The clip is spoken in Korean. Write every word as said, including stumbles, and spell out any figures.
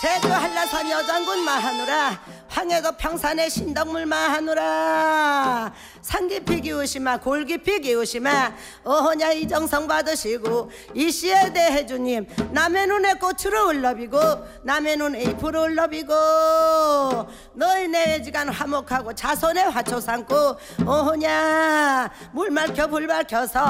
제주 한라산 여장군 마하누라 황해도 평산의 신덕물 마하누라 산 깊이 기우시마 골 깊이 기우시마 어허냐 이정성 받으시고 이시에 대해 주님 남의 눈에 꽃으로 울러비고 남의 눈에 잎으로 울러비고 너희 내지간 화목하고 자손의 화초 삼고 어허냐 물 밝혀 불 밝혀서